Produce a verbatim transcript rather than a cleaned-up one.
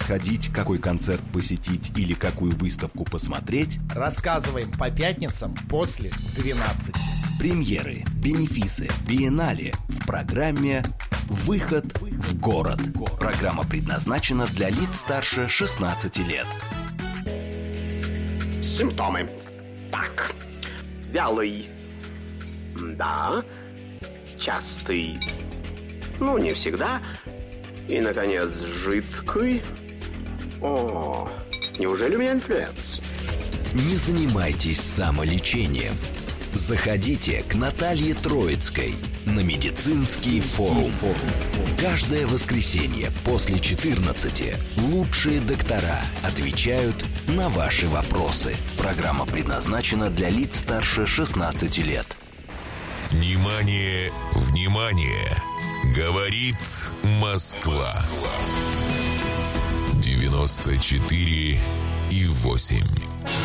сходить, какой концерт посетить или какую выставку посмотреть, рассказываем по пятницам после двенадцати. Премьеры, бенефисы, биеннале в программе «Выход в город». Программа предназначена для лиц старше шестнадцати лет. Симптомы. Так. Вялый. Да. Частый. Ну, не всегда. И, наконец, жидкий. О, неужели у меня инфлюенс? Не занимайтесь самолечением. Заходите к Наталье Троицкой на медицинский форум. Каждое воскресенье после четырнадцати лучшие доктора отвечают на ваши вопросы. Программа предназначена для лиц старше шестнадцати лет. Внимание, внимание! Говорит Москва. девяносто четыре и восемь.